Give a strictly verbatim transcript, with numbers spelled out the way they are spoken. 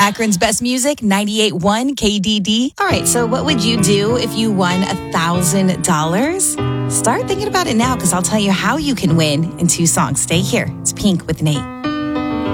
Akron's best music, ninety-eight point one K D D. All right, so what would you do if you won one thousand dollars? Start thinking about it now because I'll tell you how you can win in two songs. Stay here. It's Pink with Nate.